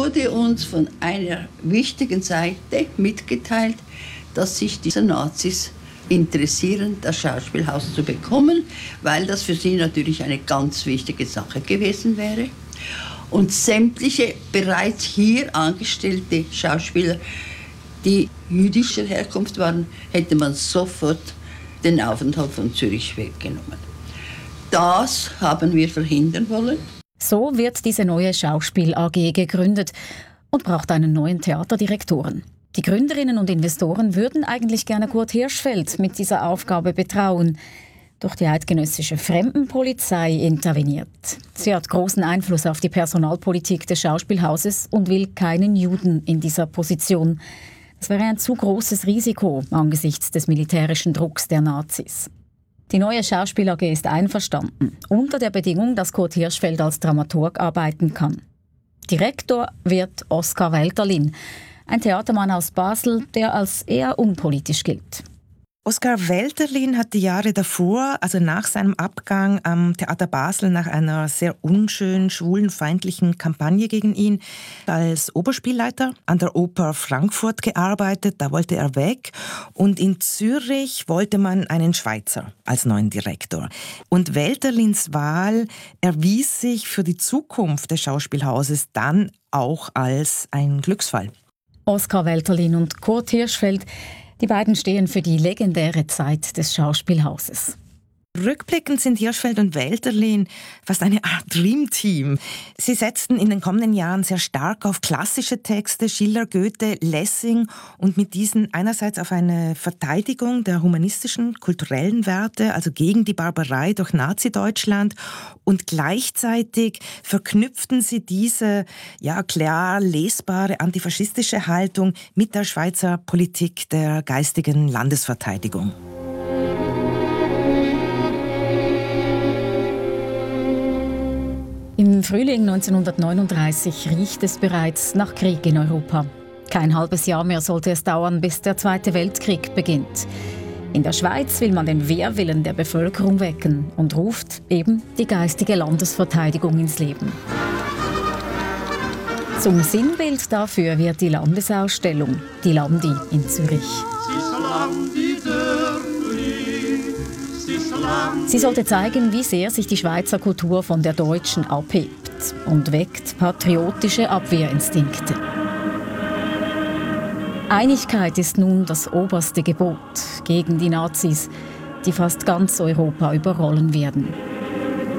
wurde uns von einer wichtigen Seite mitgeteilt, dass sich diese Nazis interessieren, das Schauspielhaus zu bekommen, weil das für sie natürlich eine ganz wichtige Sache gewesen wäre. Und sämtliche bereits hier angestellte Schauspieler, die jüdischer Herkunft waren, hätte man sofort den Aufenthalt von Zürich weggenommen. Das haben wir verhindern wollen. So wird diese neue Schauspiel AG gegründet und braucht einen neuen Theaterdirektoren. Die Gründerinnen und Investoren würden eigentlich gerne Kurt Hirschfeld mit dieser Aufgabe betrauen. Doch die eidgenössische Fremdenpolizei interveniert. Sie hat großen Einfluss auf die Personalpolitik des Schauspielhauses und will keinen Juden in dieser Position. Das wäre ein zu großes Risiko angesichts des militärischen Drucks der Nazis. Die neue Schauspiel AG ist einverstanden, unter der Bedingung, dass Kurt Hirschfeld als Dramaturg arbeiten kann. Direktor wird Oskar Welterlin, ein Theatermann aus Basel, der als eher unpolitisch gilt. Oskar Welterlin hat die Jahre davor, also nach seinem Abgang am Theater Basel, nach einer sehr unschönen, schwulenfeindlichen Kampagne gegen ihn, als Oberspielleiter an der Oper Frankfurt gearbeitet. Da wollte er weg. Und in Zürich wollte man einen Schweizer als neuen Direktor. Und Welterlins Wahl erwies sich für die Zukunft des Schauspielhauses dann auch als ein Glücksfall. Oskar Welterlin und Kurt Hirschfeld, die beiden stehen für die legendäre Zeit des Schauspielhauses. Rückblickend sind Hirschfeld und Welterlin fast eine Art Dreamteam. Sie setzten in den kommenden Jahren sehr stark auf klassische Texte, Schiller, Goethe, Lessing und mit diesen einerseits auf eine Verteidigung der humanistischen, kulturellen Werte, also gegen die Barbarei durch Nazi-Deutschland, und gleichzeitig verknüpften sie diese klar lesbare antifaschistische Haltung mit der Schweizer Politik der geistigen Landesverteidigung. Im Frühling 1939 riecht es bereits nach Krieg in Europa. Kein halbes Jahr mehr sollte es dauern, bis der Zweite Weltkrieg beginnt. In der Schweiz will man den Wehrwillen der Bevölkerung wecken und ruft eben die geistige Landesverteidigung ins Leben. Zum Sinnbild dafür wird die Landesausstellung, die Landi in Zürich. Sie sollte zeigen, wie sehr sich die Schweizer Kultur von der deutschen abhebt und weckt patriotische Abwehrinstinkte. Einigkeit ist nun das oberste Gebot gegen die Nazis, die fast ganz Europa überrollen werden.